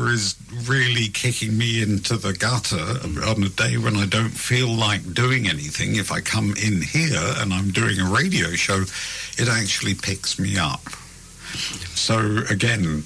is really kicking me into the gutter on a day when I don't feel like doing anything, if I come in here and I'm doing a radio show, it actually picks me up. So again,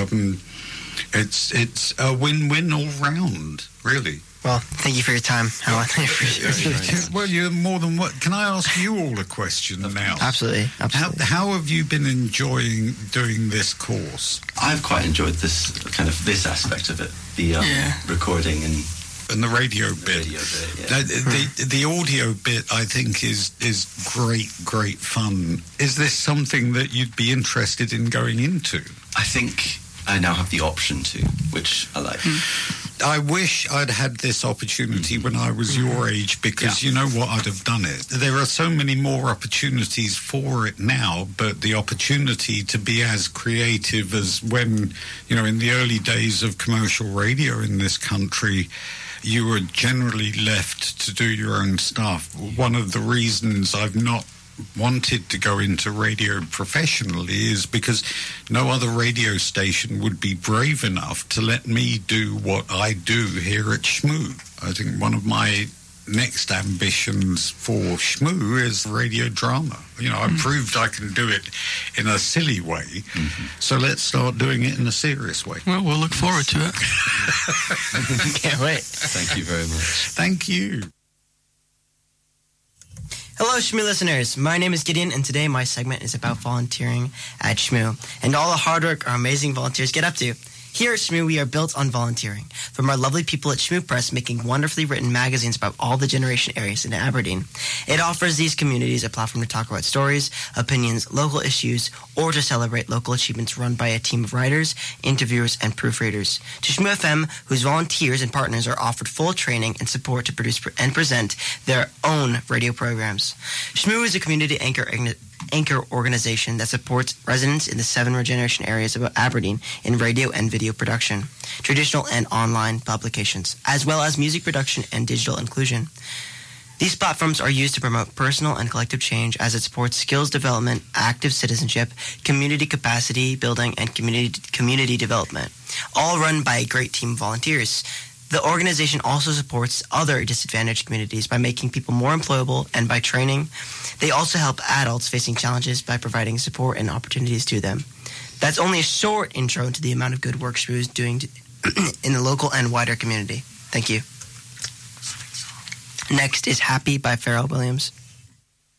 it's a win-win all round, really. Well, thank you for your time, Alan. Well, you're more than what. Can I ask you all a question now? Absolutely. How have you been enjoying doing this course? I've quite enjoyed this aspect of it, the recording and the radio bit. The audio bit, I think, is great fun. Is this something that you'd be interested in going into? I think I now have the option to, which I like. I wish I'd had this opportunity when I was your age, because you know what, I'd have done it. There are so many more opportunities for it now, but the opportunity to be as creative as when, in the early days of commercial radio in this country, you were generally left to do your own stuff. One of the reasons I've not wanted to go into radio professionally is because no other radio station would be brave enough to let me do what I do here at Shmoo. I think one of my next ambitions for Shmoo is radio drama. I proved I can do it in a silly way, so let's start doing it in a serious way. Well, we'll look forward to it. Can't wait. Thank you very much. Thank you. Hello, Shmoo listeners. My name is Gideon, and today my segment is about volunteering at Shmoo and all the hard work our amazing volunteers get up to. Here at Shmoo, we are built on volunteering. From our lovely people at Shmoo Press making wonderfully written magazines about all the generation areas in Aberdeen. It offers these communities a platform to talk about stories, opinions, local issues, or to celebrate local achievements run by a team of writers, interviewers, and proofreaders. To Shmoo FM, whose volunteers and partners are offered full training and support to produce and present their own radio programs. Shmoo is a community anchor organization that supports residents in the 7 regeneration areas of Aberdeen in radio and video production, traditional and online publications, as well as music production and digital inclusion. These platforms are used to promote personal and collective change as it supports skills development, active citizenship, community capacity building, and community development, all run by a great team of volunteers. The organization also supports other disadvantaged communities by making people more employable and by training. They also help adults facing challenges by providing support and opportunities to them. That's only a short intro into the amount of good work Shmoo is doing in the local and wider community. Thank you. Next is Happy by Pharrell Williams.